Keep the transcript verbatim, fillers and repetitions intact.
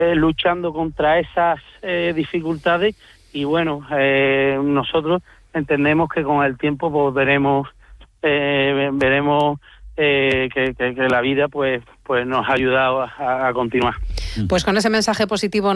eh, luchando contra esas eh, dificultades y bueno, eh, nosotros entendemos que con el tiempo pues veremos eh, veremos eh, que, que, que la vida pues pues nos ha ayudado a, a continuar. Pues con ese mensaje positivo